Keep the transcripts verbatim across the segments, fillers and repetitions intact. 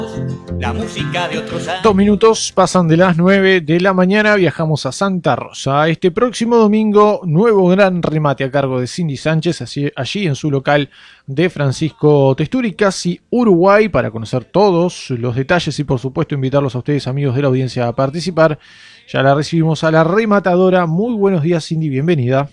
La música de otros años. Dos minutos pasan de las nueve de la mañana, viajamos a Santa Rosa. Este próximo domingo, nuevo gran remate a cargo de Cindy Sánchez, así, allí en su local de Francisco Testuri, casi Uruguay, para conocer todos los detalles y por supuesto invitarlos a ustedes, amigos de la audiencia, a participar. Ya la recibimos a la rematadora. Muy buenos días, Cindy, bienvenida.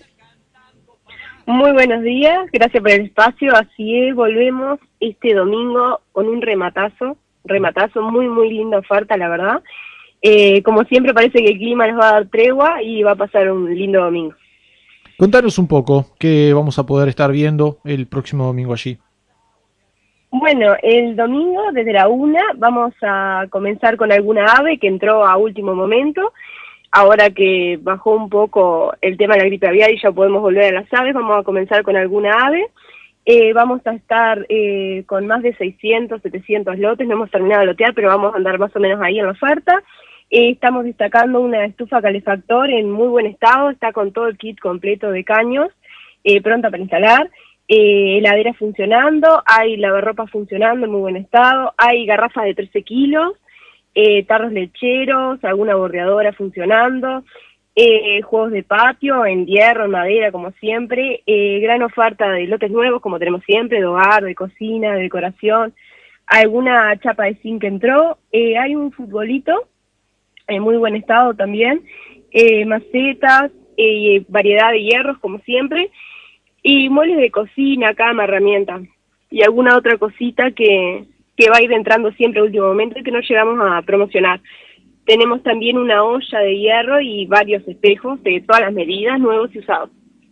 Muy buenos días, gracias por el espacio. Así es, volvemos este domingo con un rematazo, rematazo, muy muy linda oferta, la verdad. Eh, como siempre parece que el clima nos va a dar tregua y va a pasar un lindo domingo. Contanos un poco qué vamos a poder estar viendo el próximo domingo allí. Bueno, el domingo desde la una vamos a comenzar con alguna ave que entró a último momento. Ahora que bajó un poco el tema de la gripe aviar y ya podemos volver a las aves, vamos a comenzar con alguna ave. Eh, vamos a estar eh, con más de seiscientos, setecientos lotes, no hemos terminado de lotear, pero vamos a andar más o menos ahí en la oferta. Eh, estamos destacando una estufa calefactor en muy buen estado, está con todo el kit completo de caños, eh, pronta para instalar. Eh, heladera funcionando, hay lavarropa funcionando en muy buen estado, hay garrafas de trece kilos, Eh, tarros lecheros, alguna bordeadora funcionando, eh, juegos de patio en hierro, en madera, como siempre, eh, gran oferta de lotes nuevos, como tenemos siempre, de hogar, de cocina, de decoración, alguna chapa de zinc que entró, eh, hay un futbolito en muy buen estado también, eh, macetas, eh, variedad de hierros, como siempre, y muebles de cocina, cama, herramientas, y alguna otra cosita que... que va a ir entrando siempre a último momento y que no llegamos a promocionar. Tenemos también una olla de hierro y varios espejos de todas las medidas, nuevos y usados.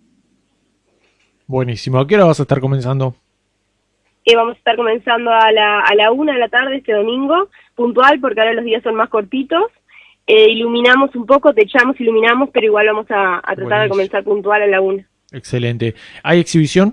Buenísimo. ¿A qué hora vas a estar comenzando? Eh, vamos a estar comenzando a la, a la una de la tarde este domingo, puntual, porque ahora los días son más cortitos. Eh, iluminamos un poco, techamos, iluminamos, pero igual vamos a, a tratar Buenísimo. de comenzar puntual a la una. Excelente. ¿Hay exhibición?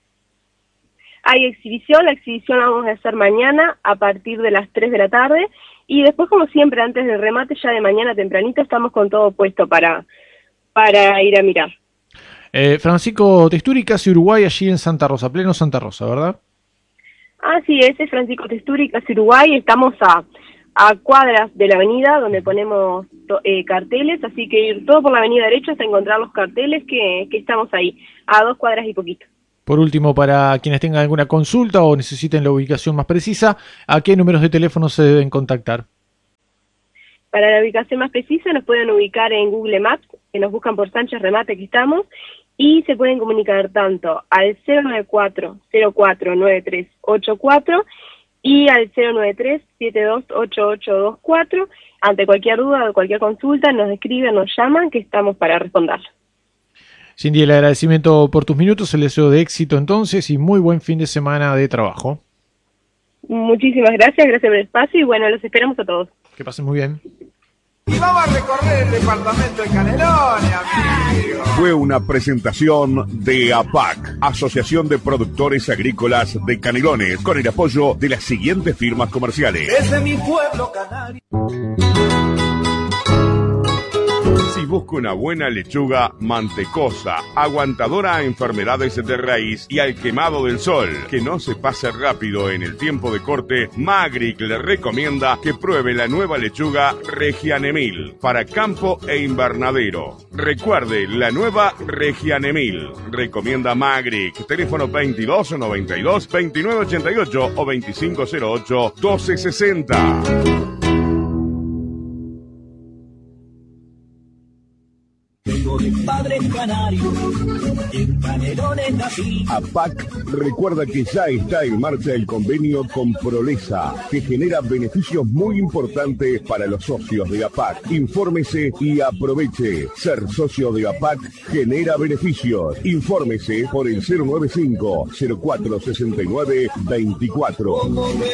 Hay exhibición, la exhibición la vamos a hacer mañana a partir de las tres de la tarde y después, como siempre, antes del remate, ya de mañana tempranito, estamos con todo puesto para, para ir a mirar. Eh, Francisco Testuri, casi Uruguay, allí en Santa Rosa, pleno Santa Rosa, ¿verdad? Ah, sí, ese es Francisco Testuri, casi Uruguay, estamos a, a cuadras de la avenida donde ponemos eh, carteles, así que ir todo por la avenida derecha hasta encontrar los carteles que, que estamos ahí, a dos cuadras y poquito. Por último, para quienes tengan alguna consulta o necesiten la ubicación más precisa, ¿a qué números de teléfono se deben contactar? Para la ubicación más precisa nos pueden ubicar en Google Maps, que nos buscan por Sánchez Remate, que estamos, y se pueden comunicar tanto al cero nueve cuatro, cero cuatro nueve tres ocho cuatro y al cero nueve tres, siete dos ocho ocho dos cuatro. Ante cualquier duda o cualquier consulta, nos escriben, nos llaman, que estamos para responder. Cindy, el agradecimiento por tus minutos, el deseo de éxito entonces y muy buen fin de semana de trabajo. Muchísimas gracias, gracias por el espacio y bueno, los esperamos a todos. Que pasen muy bien. Y vamos a recorrer el departamento de Canelones, amigo. Fue una presentación de A P A C, Asociación de Productores Agrícolas de Canelones, con el apoyo de las siguientes firmas comerciales. Desde mi pueblo canario. Si busca una buena lechuga mantecosa, aguantadora a enfermedades de raíz y al quemado del sol, que no se pase rápido en el tiempo de corte, Magric le recomienda que pruebe la nueva lechuga Regianemil para campo e invernadero. Recuerde, la nueva Regianemil. Recomienda Magric. Teléfono veintidós noventa y dos, veintinueve ochenta y ocho o veinticinco cero ocho, doce sesenta. Tengo de padre canario, en Canelones nací. A P A C recuerda que ya está en marcha el convenio con Prolesa, que genera beneficios muy importantes para los socios de A P A C. Infórmese y aproveche. Ser socio de A P A C genera beneficios. Infórmese por el cero nueve cinco, cero cuatro seis nueve dos cuatro.